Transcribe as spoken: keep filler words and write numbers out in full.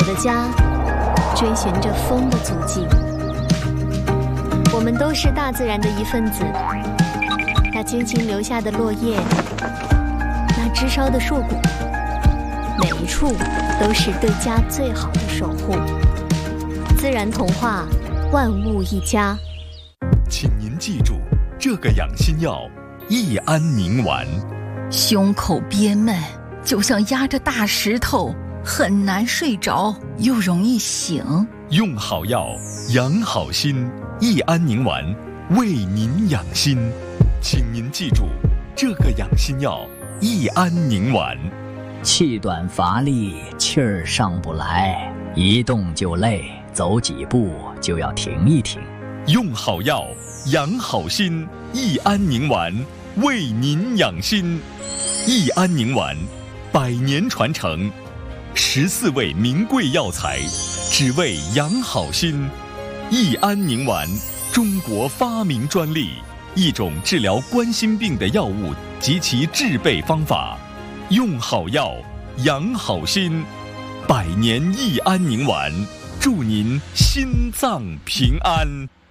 的家，追寻着风的足迹。我们都是大自然的一份子，那轻轻留下的落叶，那枝梢的树骨，每一处都是对家最好的守护。自然童话，万物一家。 请您记住这个养心药益安宁丸。 胸口憋闷，就像压着大石头，很难睡着，又容易醒。 用好药，养好心。益安宁丸为您养心，请您记住这个养心药益安宁丸。 气短乏力，气儿上不来，一动就累，走几步就要停一停。 用好药，养好心。益安宁丸为您养心。益安宁丸，百年传承，十四味名贵药材，只为养好心。益安宁丸，中国发明专利，一种治疗冠心病的药物及其制备方法。用好药，养好心。百年益安宁丸，祝您心脏平安。